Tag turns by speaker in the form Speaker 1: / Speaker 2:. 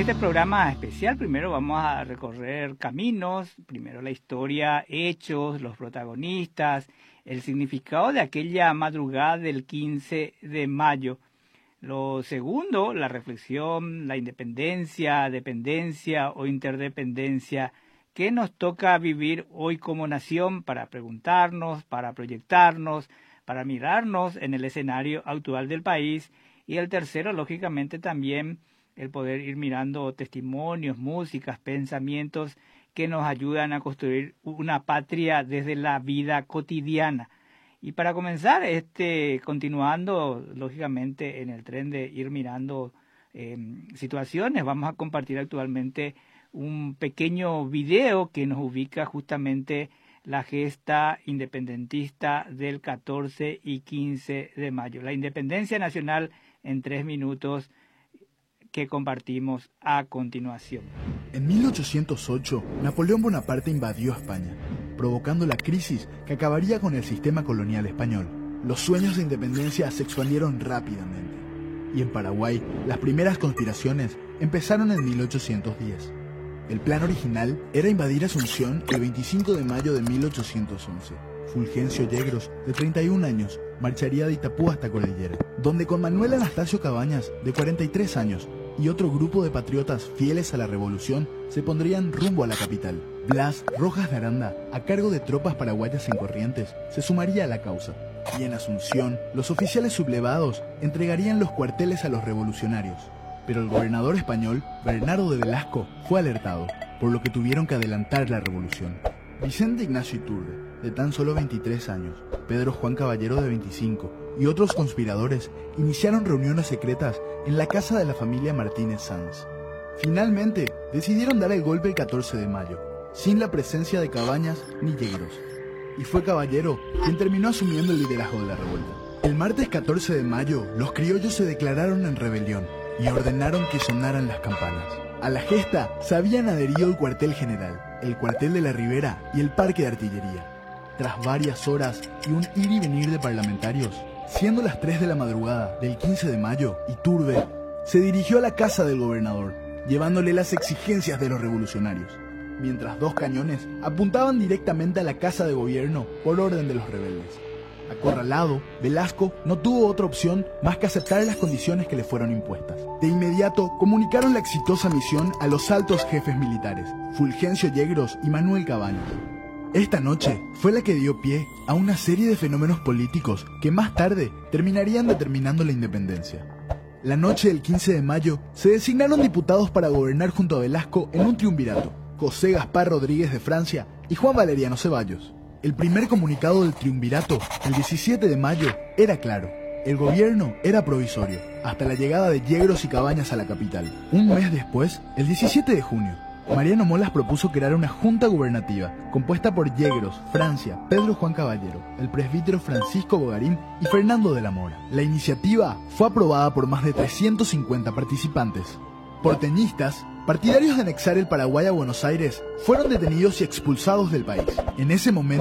Speaker 1: este programa especial, primero vamos a recorrer caminos, primero la historia, hechos, los protagonistas, el significado de aquella madrugada del 15 de mayo. Lo segundo, la reflexión, la independencia, dependencia o interdependencia que nos toca vivir hoy como nación para preguntarnos, para proyectarnos, para mirarnos en el escenario actual del país. Y el tercero, lógicamente, también el poder ir mirando testimonios, músicas, pensamientos que nos ayudan a construir una patria desde la vida cotidiana. Y para comenzar, continuando lógicamente en el tren de ir mirando situaciones, vamos a compartir actualmente un pequeño video que nos ubica justamente la gesta independentista del 14 y 15 de mayo. La independencia nacional en 3 minutos que compartimos a continuación.
Speaker 2: En 1808, Napoleón Bonaparte invadió España, provocando la crisis que acabaría con el sistema colonial español. Los sueños de independencia se expandieron rápidamente, y en Paraguay las primeras conspiraciones empezaron en 1810. El plan original era invadir Asunción el 25 de mayo de 1811. Fulgencio Yegros, de 31 años, marcharía de Itapú hasta Cordillera, donde con Manuel Anastasio Cabañas, de 43 años, y otro grupo de patriotas fieles a la revolución, se pondrían rumbo a la capital. Blas Rojas de Aranda, a cargo de tropas paraguayas en Corrientes, se sumaría a la causa. Y en Asunción, los oficiales sublevados entregarían los cuarteles a los revolucionarios. Pero el gobernador español, Bernardo de Velasco, fue alertado, por lo que tuvieron que adelantar la revolución. Vicente Ignacio Iturbe, de tan solo 23 años, Pedro Juan Caballero, de 25, y otros conspiradores iniciaron reuniones secretas en la casa de la familia Martínez Sanz. Finalmente, decidieron dar el golpe el 14 de mayo, sin la presencia de Cabañas ni Yegros. Y fue Caballero quien terminó asumiendo el liderazgo de la revuelta. El martes 14 de mayo, los criollos se declararon en rebelión y ordenaron que sonaran las campanas. A la gesta se habían adherido el cuartel general, el cuartel de la Ribera y el parque de artillería. Tras varias horas y un ir y venir de parlamentarios, siendo las 3 de la madrugada del 15 de mayo, Iturbe se dirigió a la casa del gobernador, llevándole las exigencias de los revolucionarios, mientras 2 cañones apuntaban directamente a la casa de gobierno por orden de los rebeldes. Acorralado, Velasco no tuvo otra opción más que aceptar las condiciones que le fueron impuestas. De inmediato comunicaron la exitosa misión a los altos jefes militares, Fulgencio Yegros y Manuel Cabañas. Esta noche fue la que dio pie a una serie de fenómenos políticos que más tarde terminarían determinando la independencia. La noche del 15 de mayo se designaron diputados para gobernar junto a Velasco en un triunvirato: José Gaspar Rodríguez de Francia y Juan Valeriano Ceballos. El primer comunicado del triunvirato, el 17 de mayo, era claro: el gobierno era provisorio, hasta la llegada de Yegros y Cabañas a la capital. Un mes después, el 17 de junio, Mariano Molas propuso crear una junta gubernativa, compuesta por Yegros, Francia, Pedro Juan Caballero, el presbítero Francisco Bogarín y Fernando de la Mora. La iniciativa fue aprobada por más de 350 participantes. Porteñistas, partidarios de anexar el Paraguay a Buenos Aires, fueron detenidos y expulsados del país. En ese momento,